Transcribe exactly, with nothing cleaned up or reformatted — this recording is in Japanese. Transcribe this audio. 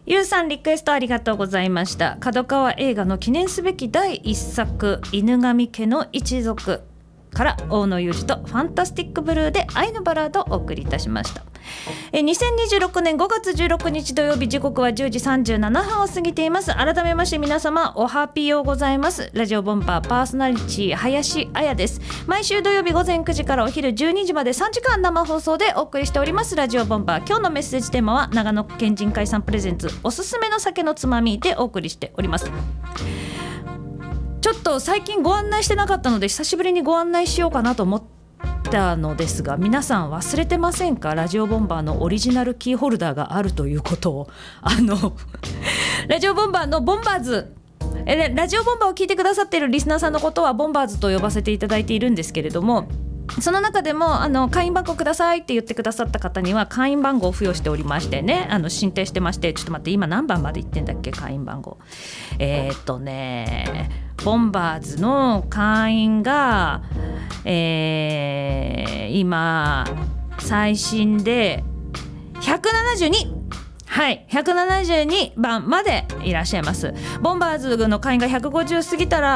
ゆうさんリクエストありがとうございました。角川映画の記念すべきだいいっさく犬神家の一族から大野裕二とファンタスティックブルーで愛のバラードをお送りいたしました。えにせんにじゅうろくねんごがつじゅうろくにち土曜日、時刻はじゅうじさんじゅうななふんを過ぎています。改めまして皆様おはぴようございます。ラジオボンバーパーソナリティ林彩です。毎週土曜日午前くじからお昼じゅうにじまでさんじかん生放送でお送りしておりますラジオボンバー。今日のメッセージテーマは長野県人会さんプレゼンツおすすめの酒のつまみでお送りしております。ちょっと最近ご案内してなかったので久しぶりにご案内しようかなと思ったのですが、皆さん忘れてませんか？ラジオボンバーのオリジナルキーホルダーがあるということを。あのラジオボンバーのボンバーズえラジオボンバーを聞いてくださっているリスナーさんのことはボンバーズと呼ばせていただいているんですけれども、その中でもあの会員番号くださいって言ってくださった方には会員番号を付与しておりましてね、あの申請してまして、ちょっと待って今何番まで言ってんだっけ会員番号。えー、っとねボンバーズの会員が、えー、今最新でひゃくななじゅうに、はいひゃくななじゅうにばんまでいらっしゃいます。ボンバーズの会員がひゃくごじゅう過ぎたら